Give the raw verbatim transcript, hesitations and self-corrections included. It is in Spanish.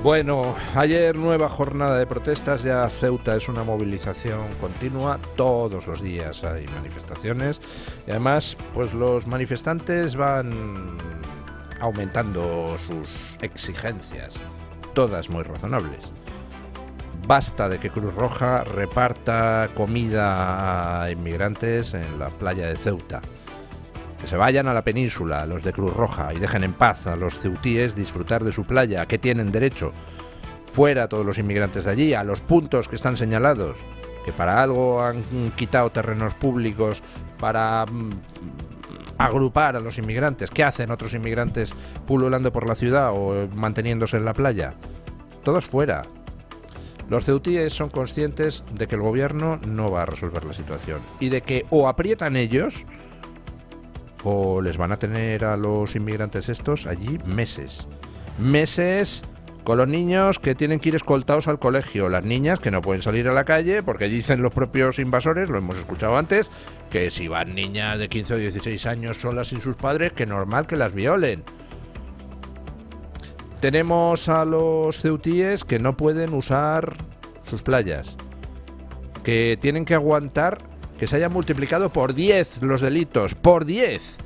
Bueno, ayer nueva jornada de protestas, ya Ceuta es una movilización continua, todos los días hay manifestaciones y además pues los manifestantes van aumentando sus exigencias, todas muy razonables. Basta de que Cruz Roja reparta comida a inmigrantes en la playa de Ceuta. Que se vayan a la península los de Cruz Roja y dejen en paz a los ceutíes disfrutar de su playa, que tienen derecho. Fuera todos los inmigrantes de allí, a los puntos que están señalados, que para algo han quitado terrenos públicos para mm, agrupar a los inmigrantes. ¿Qué hacen otros inmigrantes pululando por la ciudad o manteniéndose en la playa? Todos fuera. Los ceutíes son conscientes de que el gobierno no va a resolver la situación y de que o aprietan ellos o les van a tener a los inmigrantes estos allí meses. Meses con los niños que tienen que ir escoltados al colegio, las niñas que no pueden salir a la calle porque dicen los propios invasores, lo hemos escuchado antes, que si van niñas de quince o dieciséis años solas sin sus padres, que normal que las violen. Tenemos a los ceutíes que no pueden usar sus playas, que tienen que aguantar que se hayan multiplicado por diez los delitos, por diez.